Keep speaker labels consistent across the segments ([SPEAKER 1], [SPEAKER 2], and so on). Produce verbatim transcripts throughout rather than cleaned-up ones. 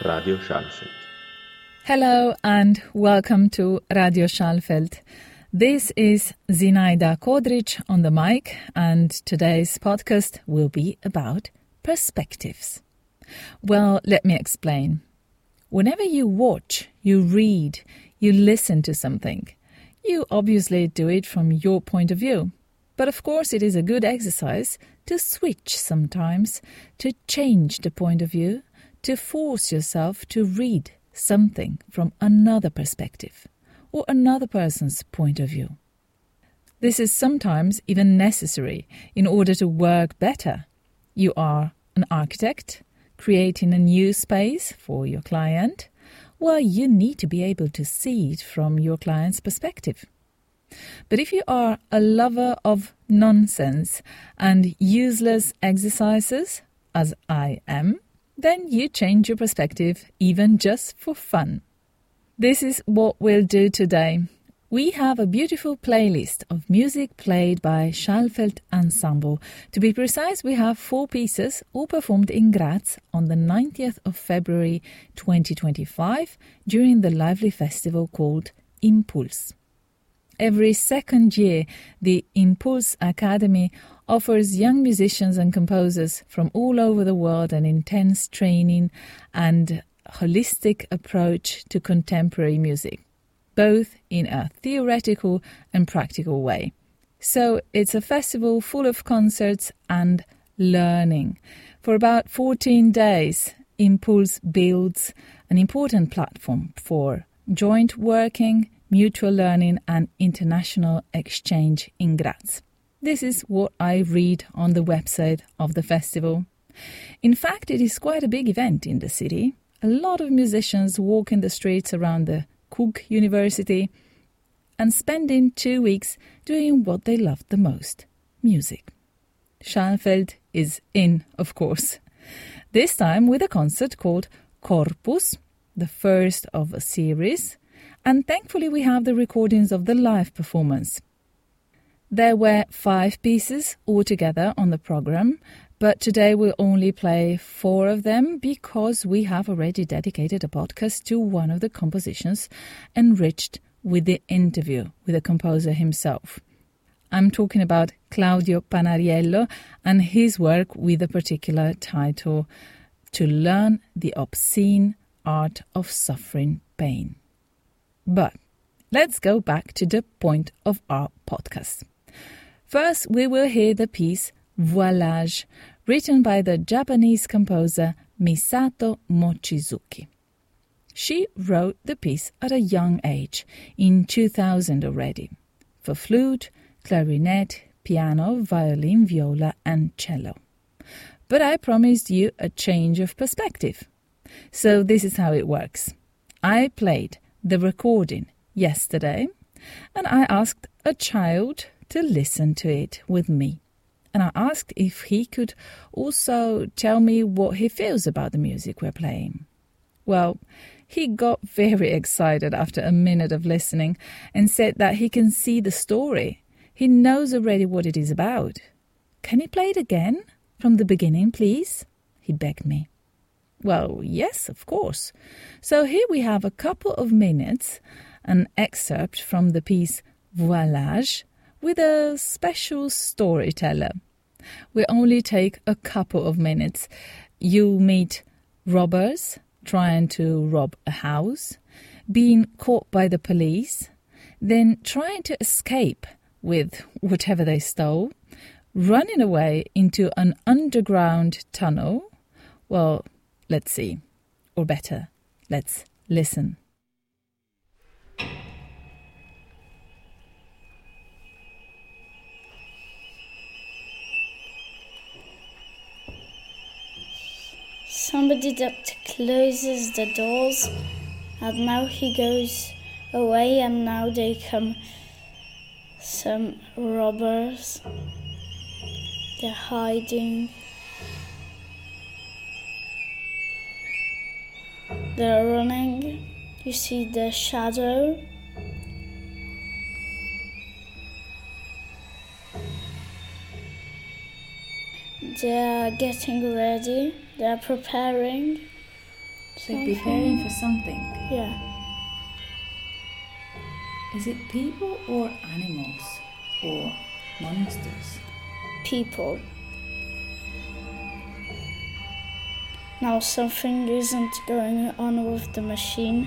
[SPEAKER 1] Radio Schallfeld.
[SPEAKER 2] Hello and welcome to Radio Schallfeld. This is Zinaida Kodric on the mic, and today's podcast will be about perspectives. Well, let me explain. Whenever you watch, you read, you listen to something, you obviously do it from your point of view. But of course it is a good exercise to switch sometimes, to change the point of view, to force yourself to read something from another perspective or another person's point of view. This is sometimes even necessary in order to work better. You are an architect creating a new space for your client. Well, you need to be able to see it from your client's perspective. But if you are a lover of nonsense and useless exercises, as I am, then you change your perspective even just for fun. This is what we'll do today. We have a beautiful playlist of music played by Schallfeld Ensemble. To be precise, we have four pieces, all performed in Graz on the ninetieth of February twenty twenty-five during the lively festival called Impulse. Every second year, the Impulse Academy offers young musicians and composers from all over the world an intense training and holistic approach to contemporary music, both in a theoretical and practical way. So it's a festival full of concerts and learning. For about fourteen days, Impulse builds an important platform for joint working, mutual learning and international exchange in Graz. This is what I read on the website of the festival. In fact, it is quite a big event in the city. A lot of musicians walk in the streets around the Cook University and spending two weeks doing what they love the most, music. Schallfeld is in, of course. This time with a concert called Corpus, the first of a series, and thankfully we have the recordings of the live performance. There were five pieces altogether on the program, but today we'll only play four of them because we have already dedicated a podcast to one of the compositions enriched with the interview with the composer himself. I'm talking about Claudio Panariello and his work with a particular title, To Learn the Obscene Art of Suffering Pain. But let's go back to the point of our podcast. First, we will hear the piece Voilage, written by the Japanese composer Misato Mochizuki. She wrote the piece at a young age, in two thousand already, for flute, clarinet, piano, violin, viola and cello. But I promised you a change of perspective. So this is how it works. I played the recording yesterday, and I asked a child to listen to it with me. And I asked if he could also tell me what he feels about the music we're playing. Well, he got very excited after a minute of listening and said that he can see the story. He knows already what it is about. Can you play it again? From the beginning, please? He begged me. Well, yes, of course. So here we have a couple of minutes, an excerpt from the piece Voilage with a special storyteller. We only take a couple of minutes. You meet robbers trying to rob a house, being caught by the police, then trying to escape with whatever they stole, running away into an underground tunnel. Well, let's see. Or better, let's listen.
[SPEAKER 3] Somebody that closes the doors, and now he goes away, and now they come some robbers. They're hiding. They're running. You see the shadow. They're getting ready. They're preparing.
[SPEAKER 2] They're preparing for something.
[SPEAKER 3] Yeah.
[SPEAKER 2] Is it people or animals or monsters?
[SPEAKER 3] People. Now something isn't going on with the machine.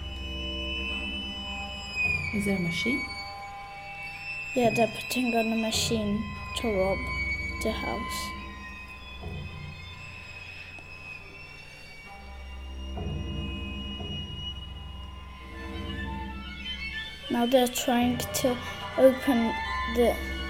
[SPEAKER 2] Is there a machine?
[SPEAKER 3] Yeah, they're putting on a machine to rob the house. Now they're trying to open the